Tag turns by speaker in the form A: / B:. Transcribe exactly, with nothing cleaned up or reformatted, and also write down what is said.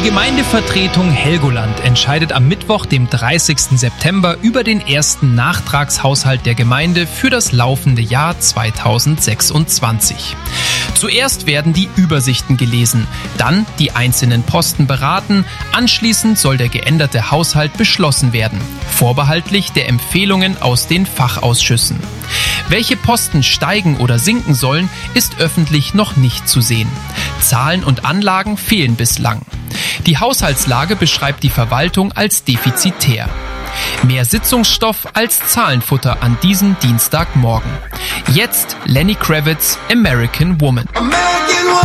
A: Die Gemeindevertretung Helgoland entscheidet am Mittwoch, dem dreißigsten September, über den ersten Nachtragshaushalt der Gemeinde für das laufende Jahr zweitausendsechsundzwanzig. Zuerst werden die Übersichten gelesen, dann die einzelnen Posten beraten, anschließend soll der geänderte Haushalt beschlossen werden, vorbehaltlich der Empfehlungen aus den Fachausschüssen. Welche Posten steigen oder sinken sollen, ist öffentlich noch nicht zu sehen. Zahlen und Anlagen fehlen bislang. Die Haushaltslage beschreibt die Verwaltung als defizitär. Mehr Sitzungsstoff als Zahlenfutter an diesem Dienstagmorgen. Jetzt Lenny Kravitz, American Woman.